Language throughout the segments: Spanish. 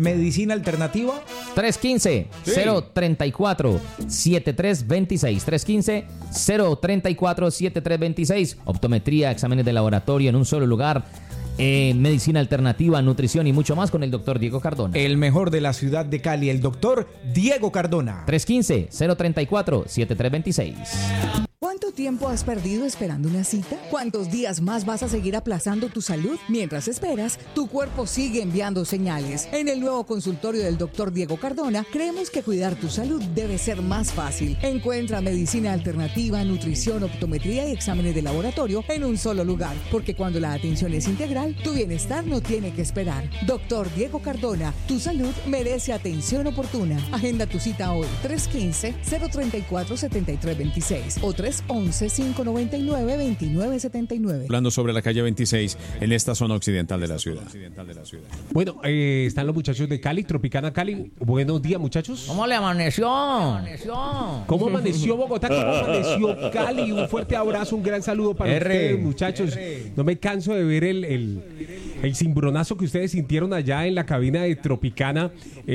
Medicina Alternativa. 315-034-7326. 315-034-7326. Optometría, exámenes de laboratorio en un solo lugar. Medicina alternativa, nutrición y mucho más con el doctor Diego Cardona. El mejor de la ciudad de Cali, el doctor Diego Cardona. 315-034-7326. ¿Cuánto tiempo has perdido esperando una cita? ¿Cuántos días más vas a seguir aplazando tu salud? Mientras esperas, tu cuerpo sigue enviando señales. En el nuevo consultorio del doctor Diego Cardona, creemos que cuidar tu salud debe ser más fácil. Encuentra medicina alternativa, nutrición, optometría y exámenes de laboratorio en un solo lugar. Porque cuando la atención es integral, tu bienestar no tiene que esperar. Doctor Diego Cardona, tu salud merece atención oportuna. Agenda tu cita hoy. 315-034-7326 o 311-599-2979. Hablando sobre la calle 26 en esta zona occidental de la ciudad. Bueno, están los muchachos de Cali, Tropicana Cali. Buenos días, muchachos. ¿Cómo le amaneció? ¿Cómo amaneció Bogotá? ¿Cómo amaneció Cali? Un fuerte abrazo, un gran saludo para ustedes, muchachos. No me canso de ver el cimbronazo que ustedes sintieron allá en la cabina de Tropicana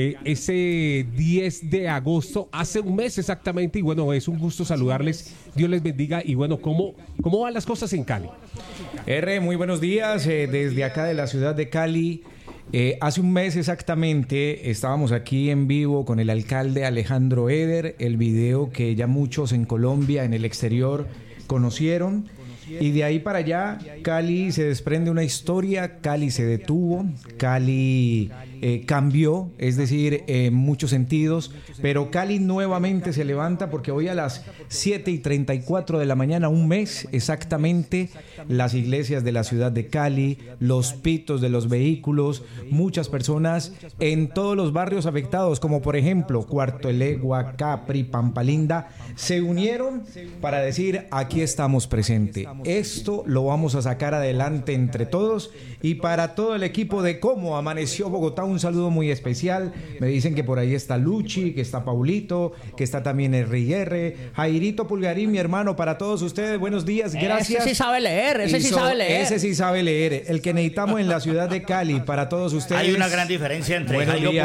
ese 10 de agosto, hace un mes exactamente. Y bueno, es un gusto saludarles. Dios les bendiga. Y bueno, ¿cómo van las cosas en Cali? Muy buenos días. Desde acá de la ciudad de Cali. Hace un mes exactamente estábamos aquí en vivo con el alcalde Alejandro Eder, el video que ya muchos en Colombia, en el exterior, conocieron. Y de ahí para allá, Cali se desprende una historia, Cali se detuvo, Cali cambió, es decir, en muchos sentidos, pero Cali nuevamente se levanta porque hoy a las 7:34 de la mañana, un mes exactamente, las iglesias de la ciudad de Cali, los pitos de los vehículos, muchas personas en todos los barrios afectados, como por ejemplo Cuarto de Legua, Capri, Pampalinda, se unieron para decir: aquí estamos presentes. Esto lo vamos a sacar adelante entre todos. Y para todo el equipo de Cómo Amaneció Bogotá, un saludo muy especial. Me dicen que por ahí está Luchi, que está Paulito, que está también R&R, Jairito Pulgarín, mi hermano, para todos ustedes, buenos días, gracias. Ese sí sabe leer, ese sí sabe leer. El que necesitamos en la ciudad de Cali, para todos ustedes. Hay una gran diferencia entre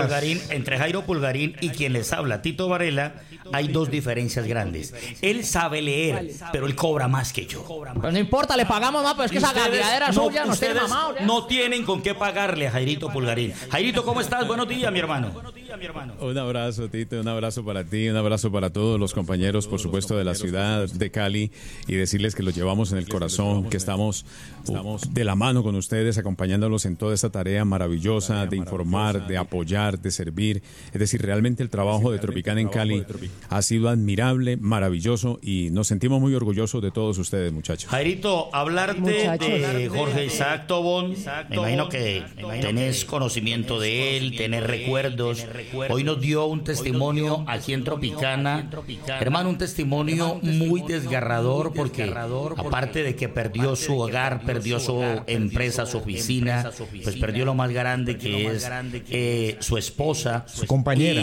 Jairo Pulgarín y quien les habla, Tito Varela. Hay dos diferencias grandes. Él sabe leer, pero él cobra más que yo. Pero no importa, le pagamos más, pero es que esa gaviadera suya nos tiene mamado. No tienen con qué pagarle a Jairito Pulgarín. Jairito, ¿cómo estás? Buenos días, mi hermano. Un abrazo, Tito, un abrazo para ti, un abrazo para todos los compañeros, por supuesto, de la ciudad de Cali, y decirles que los llevamos en el corazón, que estamos de la mano con ustedes, acompañándolos en toda esta tarea maravillosa de informar, de apoyar, de servir. Es decir, realmente el trabajo de Tropicana en Cali ha sido admirable, maravilloso, y nos sentimos muy orgullosos de todos ustedes, muchachos. Jairito, hablarte de Jorge Isaac Tobón, me imagino que tenés conocimiento de él, tenés recuerdos. Hoy nos dio un testimonio aquí en Tropicana, hermano, un testimonio muy desgarrador, porque aparte de que perdió su hogar, perdió su empresa, su oficina, pues perdió lo más grande, que es su esposa, su compañera.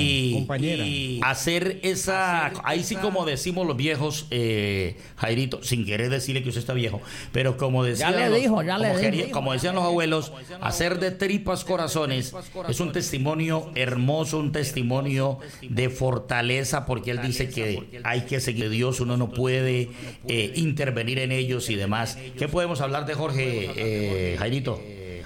Y hacer esa, ahí sí, como decimos los viejos, Jairito, sin querer decirle que usted está viejo, pero como decían como decían los abuelos, hacer de tripas corazones, es un testimonio hermoso, un testimonio de fortaleza, porque él dice que hay que seguir a Dios, uno no puede intervenir en ellos y demás. ¿Qué podemos hablar de Jorge, Jairito?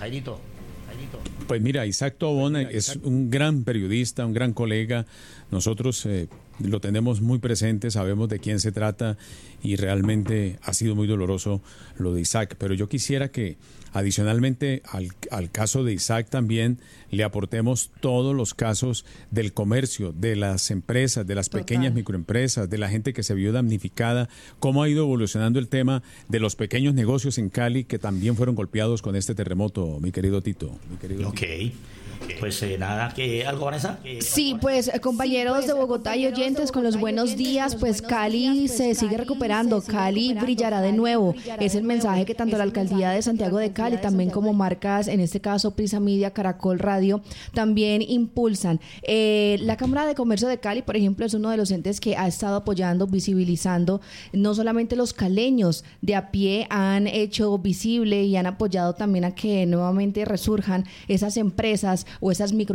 Pues mira, Isaac Tobón es un gran periodista, un gran colega. Nosotros lo tenemos muy presente, sabemos de quién se trata, y realmente ha sido muy doloroso lo de Isaac. Pero yo quisiera que adicionalmente al caso de Isaac también le aportemos todos los casos del comercio, de las empresas, de las pequeñas microempresas, de la gente que se vio damnificada, cómo ha ido evolucionando el tema de los pequeños negocios en Cali que también fueron golpeados con este terremoto, mi querido Tito. Ok. Pues nada, ¿algo, Vanessa? Sí, pues compañeros de Bogotá y oyentes, con los buenos días, pues Cali se sigue recuperando, Cali brillará de nuevo. Es el mensaje que tanto la Alcaldía de Santiago de Cali, también como marcas, en este caso Prisa Media, Caracol Radio, también impulsan. La Cámara de Comercio de Cali, por ejemplo, es uno de los entes que ha estado apoyando, visibilizando. No solamente los caleños de a pie han hecho visible y han apoyado también a que nuevamente resurjan esas empresas o esas micro